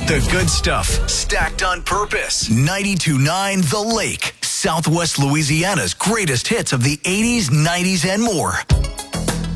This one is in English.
The good stuff, stacked on purpose. 92.9 The Lake, Southwest Louisiana's greatest hits of the 80s, 90s, and more.